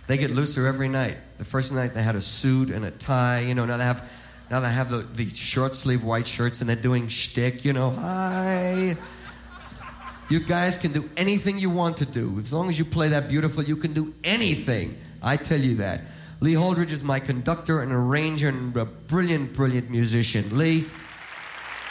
They get looser every night. The first night they had a suit and a tie. You know, now they have the short sleeve white shirts and they're doing shtick. You know, hi. You guys can do anything you want to do. As long as you play that beautiful, you can do anything. I tell you that. Lee Holdridge is my conductor and arranger and a brilliant, brilliant musician. Lee,